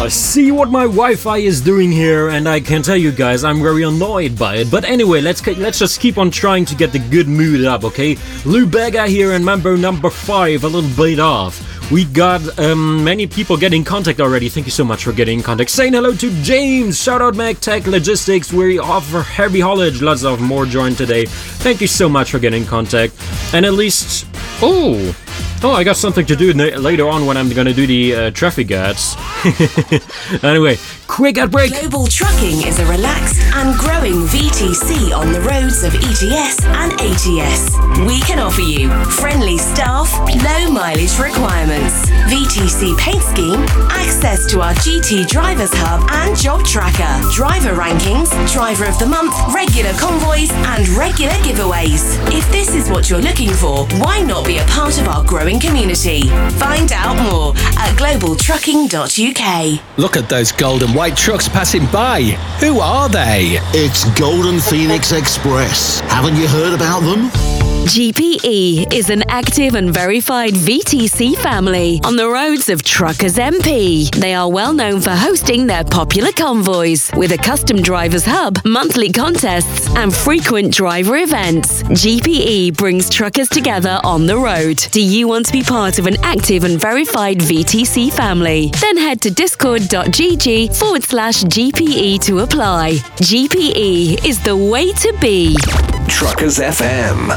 I see what my Wi-Fi is doing here, and I can tell you guys, I'm very annoyed by it. But anyway, let's just keep on trying to get the good mood up, okay? Lou Bega here and Mambo number 5, a little bit off. We got many people getting in contact already. Thank you so much for getting in contact. Saying hello to James. Shout out MagTech Logistics. We offer heavy haulage. Lots of more joined today. Thank you so much for getting in contact. And at least... Oh, I got something to do later on when I'm gonna do the traffic ads. Anyway, quick ad break. Global Trucking is a relaxed and growing VTC on the roads of ETS and ATS. We can offer you friendly staff, low mileage requirements, VTC paint scheme, access to our GT Drivers Hub and Job Tracker, driver rankings, driver of the month, regular convoys and regular giveaways. If this is what you're looking for, why not be a part of our growing community? Find out more at globaltrucking.uk. Look at those golden white trucks passing by. Who are they? It's Golden Phoenix Express. Haven't you heard about them? GPE is an active and verified VTC family on the roads of Truckers MP. They are well known for hosting their popular convoys with a custom drivers hub, monthly contests, and frequent driver events. GPE brings truckers together on the road. Do you want to be part of an active and verified VTC family? Then head to discord.gg/GPE to apply. GPE is the way to be. Truckers FM.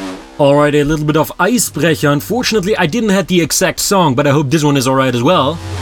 Alright, a little bit of Icebrecher. Unfortunately, I didn't have the exact song, but I hope this one is alright as well.